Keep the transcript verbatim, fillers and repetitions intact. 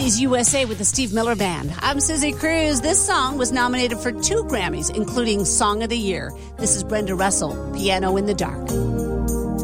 nineties U S A with the Steve Miller Band. I'm Susie Cruz. This song was nominated for two Grammys, including Song of the Year. This is Brenda Russell, Piano in the Dark.